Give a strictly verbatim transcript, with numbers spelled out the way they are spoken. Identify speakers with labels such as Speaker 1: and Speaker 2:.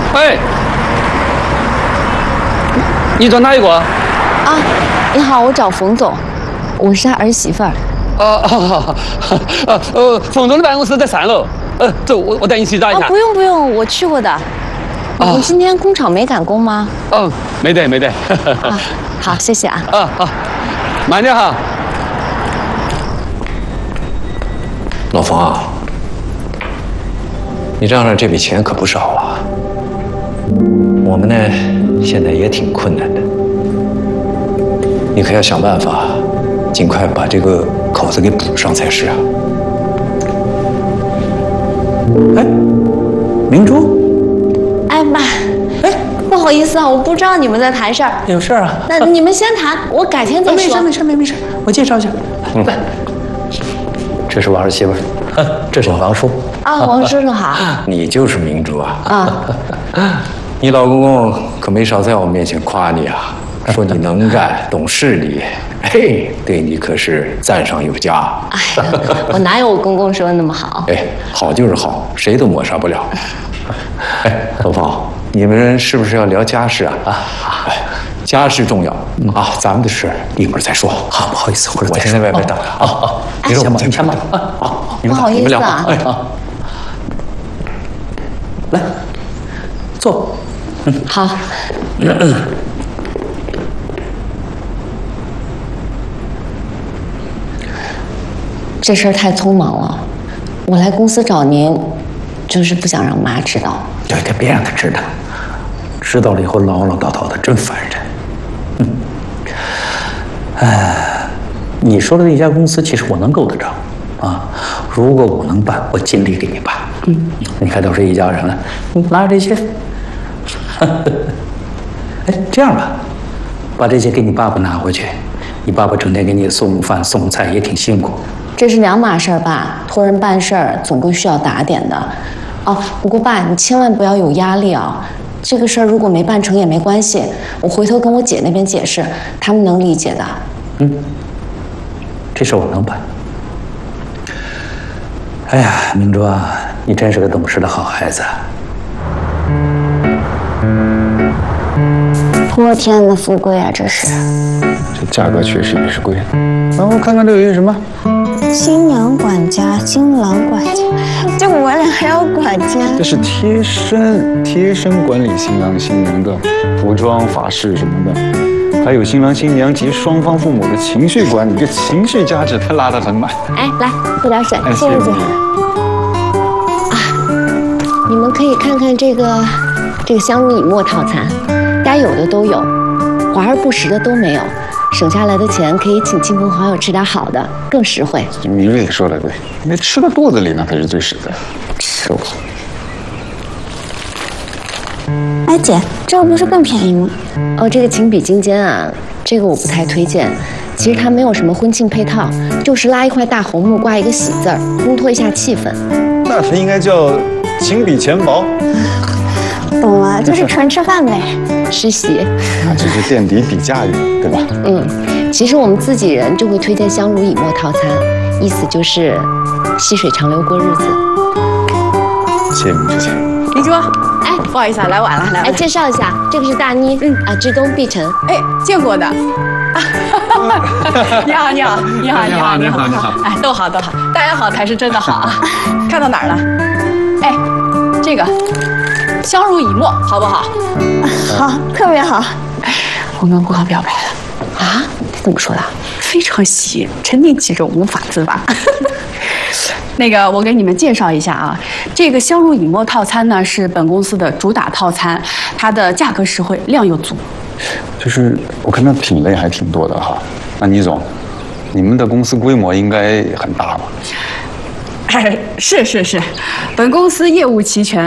Speaker 1: 哎，你找哪一个？啊，
Speaker 2: 你好，我找冯总，我是他儿媳妇儿。
Speaker 1: 啊啊啊！呃，冯总的办公室在三楼。呃，走，我我带你去找一下。
Speaker 2: 哦，不用不用，我去过的。你今天工厂没赶工吗？
Speaker 1: 嗯，没得没得。
Speaker 2: 啊，好，谢谢啊。
Speaker 1: 啊好，慢点哈。
Speaker 3: 老冯啊，你账上这笔钱可不少啊。我们呢，现在也挺困难的，你可要想办法，尽快把这个口子给补上才是啊。哎，明珠，
Speaker 2: 哎妈，哎，不好意思啊，我不知道你们在谈事儿。
Speaker 4: 有事儿啊？
Speaker 2: 那你们先谈，我改天再说。
Speaker 4: 没事没事没没事，我介绍一下。
Speaker 3: 嗯，来，这是我儿媳妇，这是王叔。
Speaker 2: 啊，王叔叔好。
Speaker 3: 你就是明珠啊？
Speaker 2: 啊。
Speaker 3: 你老公公可没少在我面前夸你啊，说你能干、懂事理，嘿，对你可是赞赏有加。
Speaker 2: 哎呀，我哪有我公公说的那么好？
Speaker 3: 哎，好就是好，谁都抹杀不了。哎，老方，你们是不是要聊家事啊？啊，哎，家事重要啊，咱们的事一会儿再说。
Speaker 4: 好，不好意思，
Speaker 3: 我先在外边等着啊。啊，
Speaker 4: 你先忙，你先忙啊。
Speaker 3: 好，
Speaker 2: 不好意思啊。
Speaker 3: 哎，
Speaker 4: 来，坐。
Speaker 2: 嗯，好。这事儿太匆忙了，我来公司找您，就是不想让妈知道。
Speaker 4: 对对，别让她知道，知道了以后唠唠叨叨的，真烦人。嗯，哎，你说的那家公司，其实我能够得着啊。如果我能办，我尽力给你办。嗯，你看都是一家人了，你拿着这些。哎，这样吧，把这些给你爸爸拿回去。你爸爸整天给你送饭送菜，也挺辛苦。
Speaker 2: 这是两码事儿，爸。托人办事儿总归需要打点的。哦，不过爸，你千万不要有压力啊。这个事儿如果没办成也没关系，我回头跟我姐那边解释，他们能理解的。
Speaker 4: 嗯，这事我能办。哎呀，明珠啊，你真是个懂事的好孩子。
Speaker 2: 泼天的富贵啊，这是。
Speaker 5: 这价格确实也是贵。然后看看这有些什么。
Speaker 2: 新娘管家、新郎管家，就我俩还要管家？
Speaker 5: 这是贴身贴身管理新郎新娘的服装、法式什么的，还有新郎新娘及双方父母的情绪管理，这情绪价值它拉得很满。
Speaker 2: 哎，来喝点水，谢谢姐。啊，你们可以看看这个这个香乳以沫套餐，该有的都有，华而不实的都没有。省下来的钱可以请亲朋好友吃点好的，更实惠。
Speaker 5: 米粒说的对，那吃到肚子里那才是最实在。是不？
Speaker 2: 哎姐，这个不是更便宜吗？哦，这个情比金坚啊，这个我不太推荐。其实它没有什么婚庆配套，就是拉一块大红木，挂一个喜字儿，烘托一下气氛。
Speaker 5: 那它应该叫情比钱薄。
Speaker 2: 懂了，就是纯吃饭呗，吃席。
Speaker 5: 那这是垫底比价语，对吧？
Speaker 2: 嗯，其实我们自己人就会推荐香乳以沫套餐，意思就是细水长流过日子。
Speaker 5: 谢谢明珠姐。
Speaker 6: 明珠，哎，不好意思啊，来晚了，来晚了。
Speaker 2: 哎，介绍一下，这个是大妮，嗯啊，志东、碧晨。
Speaker 6: 哎，见过的。你好，你好，你好，你好，你好，你好。哎，都好，都好，大家好才是真的好啊。看到哪儿了？哎，这个。香乳以沫，好不好？
Speaker 2: 好，特别好。
Speaker 6: 我跟顾康表白了
Speaker 2: 啊？他怎么说的？
Speaker 6: 非常喜，沉溺其中无法自拔。那个，我给你们介绍一下啊，这个香乳以沫套餐呢是本公司的主打套餐，它的价格实惠，量又足。
Speaker 5: 就是我看它品类还挺多的哈。那倪总，你们的公司规模应该很大吧？
Speaker 6: 是是是，本公司业务齐全，